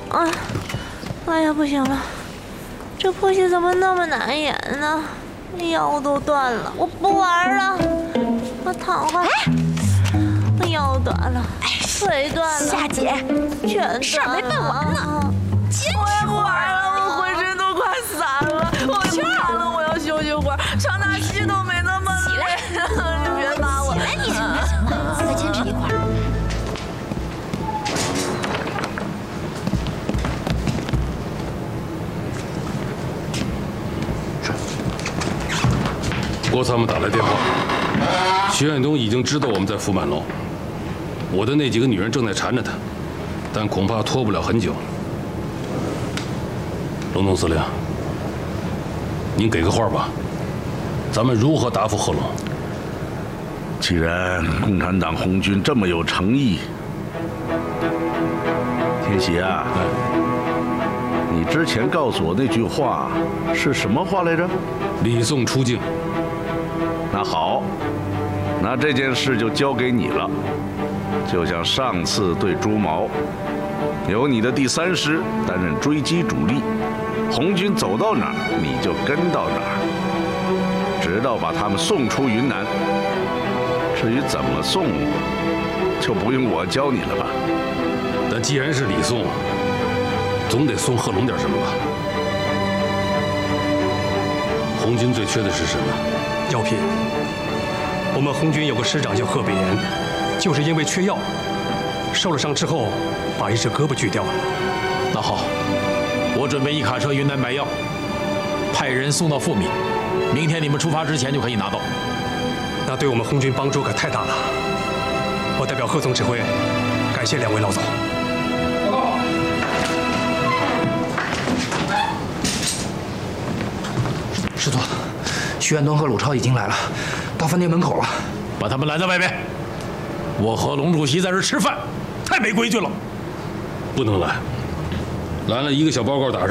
哎呀，不行了，这破戏怎么那么难演呢？腰都断了，我不玩了，我躺会儿。腰断了，腿断了， 夏姐， 全断了， 事儿没办完呢，坚我也持不玩了，我浑身都快散了，我不玩了，我要休息会儿，唱大戏都没那么累了，你别打我。 起来你，行了，再坚持一会儿。 郭参谋打来电话，徐远东已经知道我们在福满楼，我的那几个女人正在缠着他，但恐怕拖不了很久。龙总司令，您给个话吧，咱们如何答复贺龙？ 既然共产党红军这么有诚意，天喜啊，你之前告诉我那句话是什么话来着？ 李宋出境。 那好，那这件事就交给你了。就像上次对朱毛，由你的第3师担任追击主力，红军走到哪儿你就跟到哪儿，直到把他们送出云南。至于怎么送，就不用我教你了吧。 但既然是李宋，总得送贺龙点什么吧？红军最缺的是什么？ 药品。我们红军有个师长叫贺北岩，就是因为缺药，受了伤之后把一只胳膊锯掉了。 那好，我准备1卡车云南买药，派人送到富民，明天你们出发之前就可以拿到。 那对我们红军帮助可太大了。我代表贺总指挥，感谢2位老总。报告。 师座，徐远东和鲁超已经来了，到饭店门口了。 把他们拦在外面。我和龙主席在这吃饭，太没规矩了。 不能拦，拦了一个小报告打上。